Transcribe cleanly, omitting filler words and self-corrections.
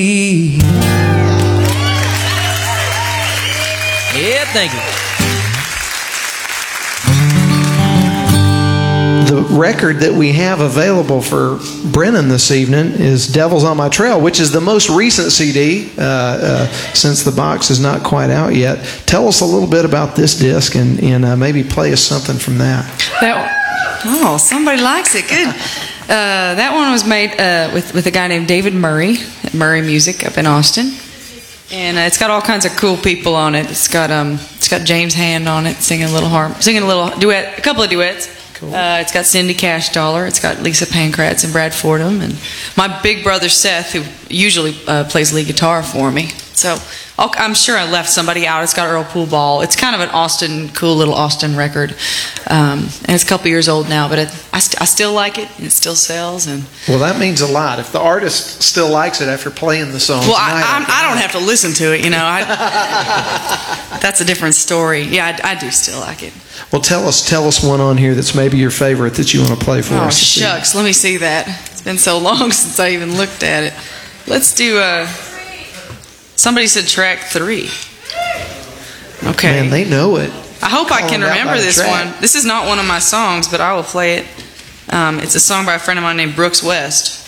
Yeah, thank you. The record that we have available for Brennan this evening is Devil's on My Trail, which is the most recent CD since the box is not quite out yet. Tell us a little bit about this disc and maybe play us something from that. Somebody likes it. Good. That one was made with a guy named David Murray at Murray Music up in Austin. And it's got all kinds of cool people on it. It's got James Hand on it, singing a little duet, a couple of duets. Cool. It's got Cindy Cash Dollar. It's got Lisa Pankratz and Brad Fordham, and my big brother Seth, who usually plays lead guitar for me. So I'm sure I left somebody out. It's got Earl Pool Ball. It's kind of an cool little Austin record, and it's a couple years old now. But I still like it, and it still sells. And well, that means a lot. If the artist still likes it after playing the song, well, I don't have to listen to it. That's a different story. Yeah, I do still like it. Well, tell us one on here that's maybe your favorite that you want to play for us. Oh shucks, let me see that. It's been so long since I even looked at it. Let's do somebody said track 3. Okay. Man, they know it. I hope I can remember this one. This is not one of my songs, but I will play it. It's a song by a friend of mine named Brooks West.